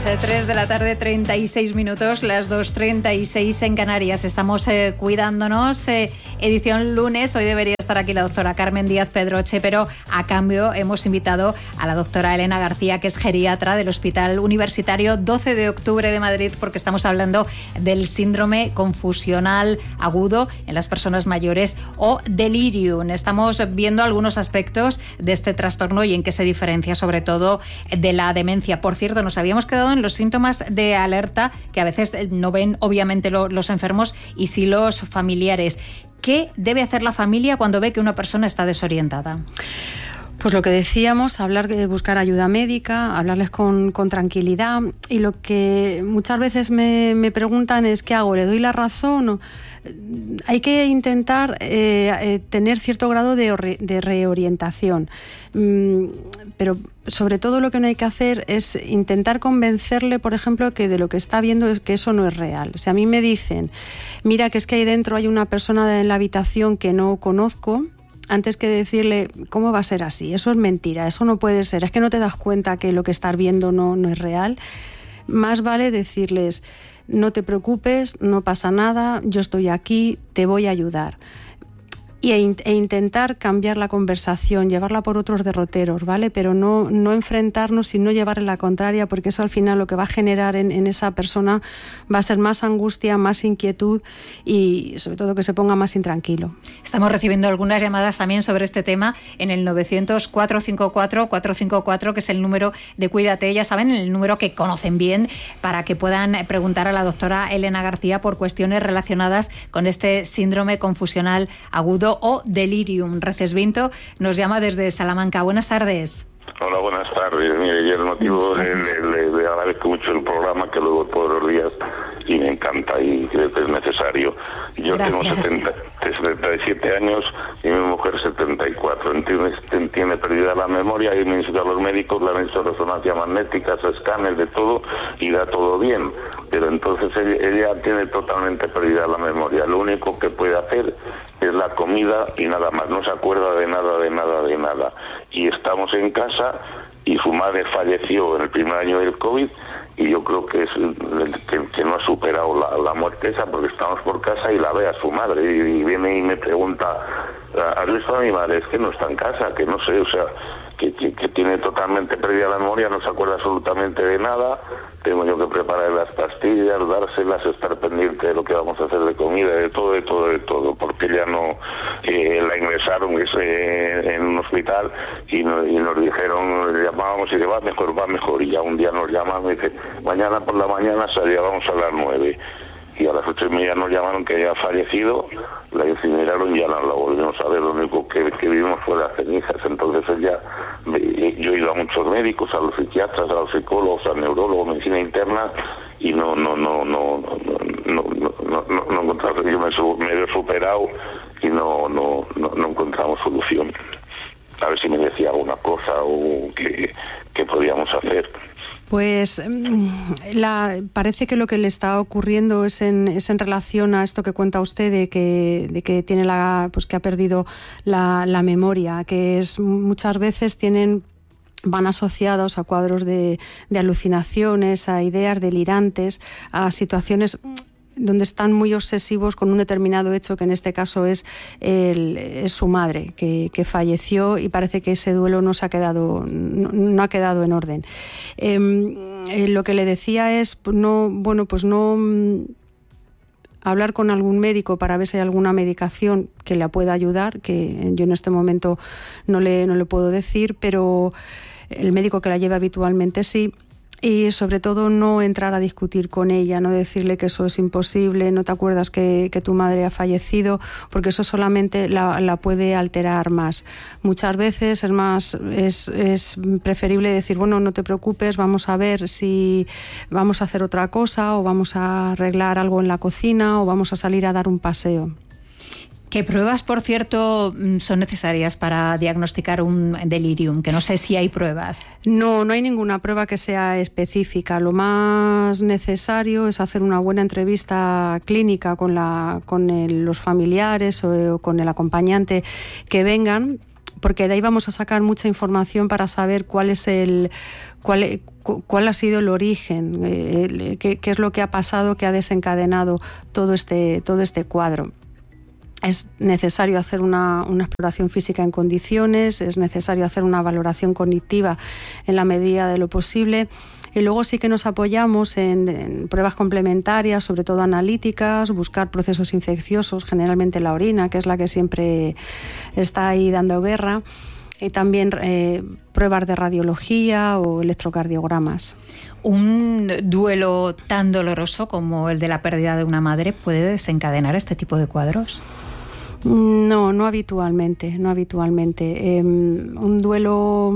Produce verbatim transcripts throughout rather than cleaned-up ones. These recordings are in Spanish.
tres de la tarde, treinta y seis minutos, las dos treinta y seis en Canarias. Estamos eh, cuidándonos, eh, edición lunes. Hoy debería estar aquí la doctora Carmen Díaz Pedroche, pero a cambio hemos invitado a la doctora Elena García, que es geriatra del Hospital Universitario doce de octubre de Madrid, porque estamos hablando del síndrome confusional agudo en las personas mayores o delirium. Estamos viendo algunos aspectos de este trastorno y en qué se diferencia sobre todo de la demencia. Por cierto, nos habíamos quedado en los síntomas de alerta que a veces no ven obviamente lo, los enfermos y sí los familiares. ¿Qué debe hacer la familia cuando ve que una persona está desorientada? Pues lo que decíamos, hablar, buscar ayuda médica, hablarles con, con tranquilidad, y lo que muchas veces me, me preguntan es ¿qué hago? ¿Le doy la razón? ¿O? Hay que intentar eh, eh, tener cierto grado de, re, de reorientación, mm, pero sobre todo lo que no hay que hacer es intentar convencerle, por ejemplo, que de lo que está viendo es que eso no es real. Si a mí me dicen, mira que es que ahí dentro hay una persona en la habitación que no conozco, antes que decirle, ¿cómo va a ser así? Eso es mentira, eso no puede ser, es que no te das cuenta que lo que estás viendo no, no es real. Más vale decirles, no te preocupes, no pasa nada, yo estoy aquí, te voy a ayudar. Y e, e intentar cambiar la conversación, llevarla por otros derroteros, ¿vale? Pero no, no enfrentarnos y no llevarle la contraria, porque eso al final lo que va a generar en, en esa persona va a ser más angustia, más inquietud y sobre todo que se ponga más intranquilo. Estamos recibiendo algunas llamadas también sobre este tema en el novecientos, cuatrocientos cincuenta y cuatro, cuatrocientos cincuenta y cuatro, que es el número de Cuídate, ya saben, el número que conocen bien, para que puedan preguntar a la doctora Elena García por cuestiones relacionadas con este síndrome confusional agudo o delirium. Recesvinto nos llama desde Salamanca. Buenas tardes. Hola, buenas tardes. Mire, yo el motivo le, le, le agradezco mucho el programa, que luego todos los días, y me encanta y creo que es necesario. Yo Gracias. tengo setenta, setenta y siete años y mi mujer setenta y cuatro. Entiende, tiene perdida la memoria y me han a los médicos, le han hecho resonancia magnética, escáner, de todo, y da todo bien. Pero entonces ella, ella tiene totalmente perdida la memoria. Lo único que puede hacer es la comida y nada más. No se acuerda de nada, de nada, de nada. Y estamos en casa y su madre falleció en el primer año del COVID, y yo creo que es que, que no ha superado la, la muerte esa, porque estamos por casa y la ve a su madre y, y viene y me pregunta, ¿has visto a mi madre? Es que no está en casa, que no sé, o sea, que, que, que tiene totalmente perdida la memoria, no se acuerda absolutamente de nada. Tengo yo que preparar las pastillas, dárselas, estar pendiente de lo que vamos a hacer de comida, de todo, de todo, de todo, porque ya no, eh, la ingresaron eh, en un hospital y, no, y nos dijeron, le llamábamos y dice, va mejor, va mejor, y ya un día nos llaman y dice, mañana por la mañana salía, vamos a las nueve. Y a las ocho y media nos llamaron que había fallecido, la incineraron y ya no la volvimos a ver. Lo único que, que vimos fue las cenizas. Entonces ella, yo he ido a muchos médicos, a los psiquiatras, a los psicólogos, al neurólogo, medicina interna, y no, no, no, no, no, no, no, no, no, no encontramos. Yo me, me he superado y no, no, no, no encontramos solución. A ver si me decía alguna cosa o qué, qué podíamos hacer. Pues la, parece que lo que le está ocurriendo es en, es en relación a esto que cuenta usted de que, de que tiene la, pues que ha perdido la, la memoria, que es muchas veces tienen van asociados a cuadros de, de alucinaciones, a ideas delirantes, a situaciones donde están muy obsesivos con un determinado hecho, que en este caso es, el, es su madre, que, que falleció, y parece que ese duelo no se ha quedado, no, no ha quedado en orden. Eh, eh, lo que le decía es, no, bueno, pues no hablar con algún médico para ver si hay alguna medicación que le pueda ayudar, que yo en este momento no le, no le puedo decir, pero el médico que la lleva habitualmente sí. Y sobre todo no entrar a discutir con ella, no decirle que eso es imposible, no te acuerdas que, que tu madre ha fallecido, porque eso solamente la, la puede alterar más. Muchas veces es más es, es preferible decir, bueno, no te preocupes, vamos a ver si vamos a hacer otra cosa, o vamos a arreglar algo en la cocina, o vamos a salir a dar un paseo. ¿Qué pruebas, por cierto, son necesarias para diagnosticar un delirium? Que no sé si hay pruebas. No, no hay ninguna prueba que sea específica. Lo más necesario es hacer una buena entrevista clínica con, la, con el, los familiares o, o con el acompañante que vengan, porque de ahí vamos a sacar mucha información para saber cuál es el cuál, cuál ha sido el origen, eh, qué, qué es lo que ha pasado, que ha desencadenado todo este, todo este cuadro. Es necesario hacer una, una exploración física en condiciones, es necesario hacer una valoración cognitiva en la medida de lo posible. Y luego sí que nos apoyamos en, en pruebas complementarias, sobre todo analíticas, buscar procesos infecciosos, generalmente la orina, que es la que siempre está ahí dando guerra, y también eh, pruebas de radiología o electrocardiogramas. ¿Un duelo tan doloroso como el de la pérdida de una madre puede desencadenar este tipo de cuadros? No, no habitualmente, no habitualmente. Eh, un duelo...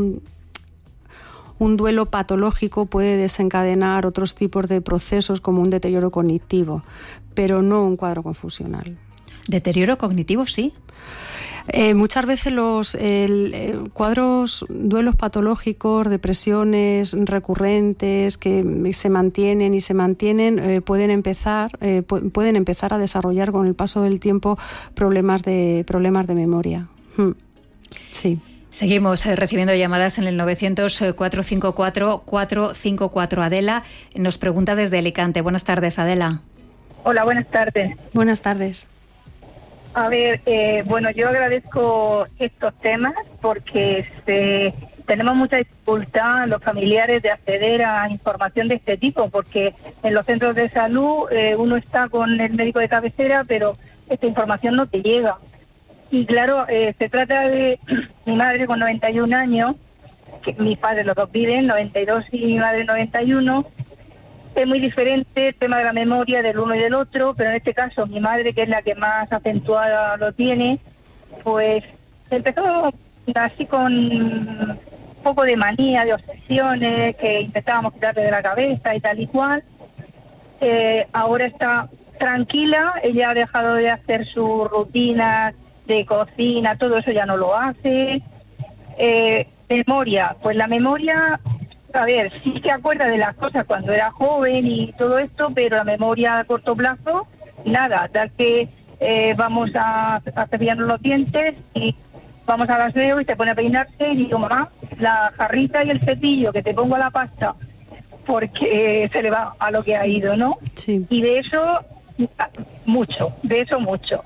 Un duelo patológico puede desencadenar otros tipos de procesos como un deterioro cognitivo, pero no un cuadro confusional. ¿Deterioro cognitivo sí? Eh, muchas veces los el, eh, cuadros, duelos patológicos, depresiones recurrentes que se mantienen y se mantienen, eh, pueden empezar eh, pu- pueden empezar a desarrollar con el paso del tiempo problemas de problemas de memoria. Hmm. Sí. Seguimos eh, recibiendo llamadas en el novecientos, cuatrocientos cincuenta y cuatro, cuatrocientos cincuenta y cuatro. Adela nos pregunta desde Alicante. Buenas tardes, Adela. Hola, buenas tardes. Buenas tardes. A ver, eh, bueno, yo agradezco estos temas porque este, tenemos mucha dificultad los familiares de acceder a información de este tipo, porque en los centros de salud eh, uno está con el médico de cabecera, pero esta información no te llega. Y claro, eh, se trata de mi madre con noventa y un años, que mis padres los dos viven, noventa y dos y mi madre noventa y uno. Es muy diferente el tema de la memoria del uno y del otro, pero en este caso mi madre, que es la que más acentuada lo tiene, pues empezó así con un poco de manía, de obsesiones, que intentábamos quitarle de la cabeza y tal y cual. Eh, ahora está tranquila, ella ha dejado de hacer sus rutinas de cocina, todo eso ya no lo hace. Eh, memoria, pues la memoria, a ver, sí se acuerda de las cosas cuando era joven y todo esto, pero la memoria a corto plazo, nada, tal que eh, vamos a, a cepillarnos los dientes y vamos al aseo y se pone a peinarse y digo, mamá, la jarrita y el cepillo que te pongo a la pasta, porque se le va a lo que ha ido, ¿no? Sí. Y de eso, mucho, de eso mucho.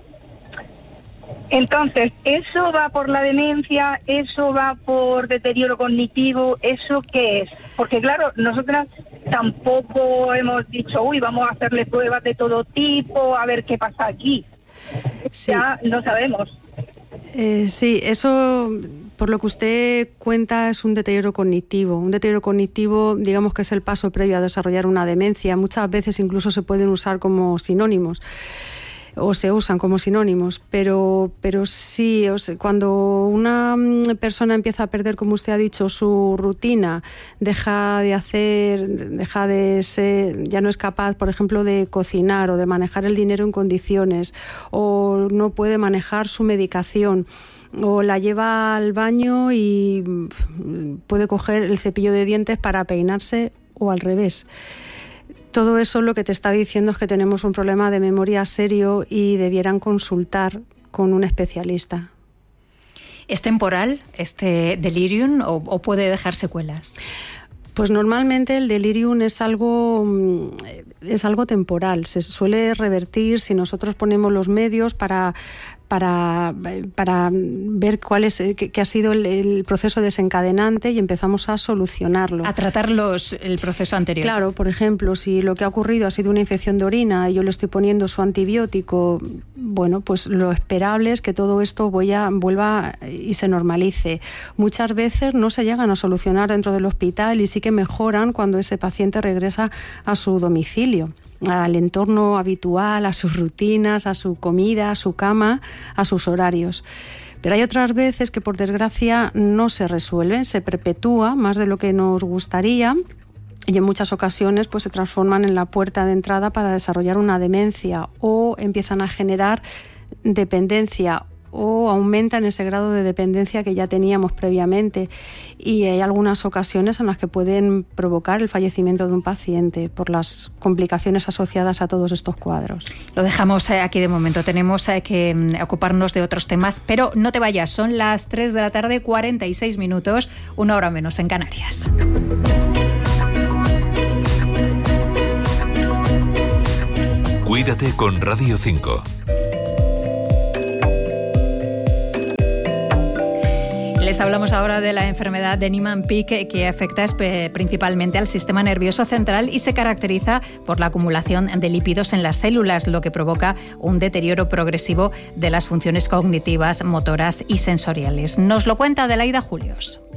Entonces, ¿eso va por la demencia? ¿Eso va por deterioro cognitivo? ¿Eso qué es? Porque claro, nosotras tampoco hemos dicho, uy, vamos a hacerle pruebas de todo tipo, a ver qué pasa aquí. Sí. Ya no sabemos. Eh, sí, eso, por lo que usted cuenta, es un deterioro cognitivo. Un deterioro cognitivo, digamos que es el paso previo a desarrollar una demencia. Muchas veces incluso se pueden usar como sinónimos. O se usan como sinónimos, pero, pero sí, o sea, cuando una persona empieza a perder, como usted ha dicho, su rutina, deja de hacer, deja de ser, ya no es capaz, por ejemplo, de cocinar o de manejar el dinero en condiciones, o no puede manejar su medicación, o la lleva al baño y puede coger el cepillo de dientes para peinarse o al revés. Todo eso lo que te está diciendo es que tenemos un problema de memoria serio y debieran consultar con un especialista. ¿Es temporal este delirium o, o puede dejar secuelas? Pues normalmente el delirium es algo, es algo temporal, se suele revertir si nosotros ponemos los medios para, para, para ver cuál es, qué, qué ha sido el, el proceso desencadenante y empezamos a solucionarlo. A tratar los, el proceso anterior. Claro, por ejemplo, si lo que ha ocurrido ha sido una infección de orina y yo le estoy poniendo su antibiótico, bueno, pues lo esperable es que todo esto vuelva, vuelva y se normalice. Muchas veces no se llegan a solucionar dentro del hospital y sí que mejoran cuando ese paciente regresa a su domicilio, al entorno habitual, a sus rutinas, a su comida, a su cama, a sus horarios. Pero hay otras veces que, por desgracia, no se resuelven, se perpetúa más de lo que nos gustaría y en muchas ocasiones pues, se transforman en la puerta de entrada para desarrollar una demencia o empiezan a generar dependencia o aumentan ese grado de dependencia que ya teníamos previamente. Y hay algunas ocasiones en las que pueden provocar el fallecimiento de un paciente por las complicaciones asociadas a todos estos cuadros. Lo dejamos aquí de momento. Tenemos que ocuparnos de otros temas, pero no te vayas. Son las tres de la tarde, cuarenta y seis minutos, una hora menos en Canarias. Cuídate con Radio cinco. Les hablamos ahora de la enfermedad de Niemann-Pick, que afecta principalmente al sistema nervioso central y se caracteriza por la acumulación de lípidos en las células, lo que provoca un deterioro progresivo de las funciones cognitivas, motoras y sensoriales. Nos lo cuenta Adelaida Julios.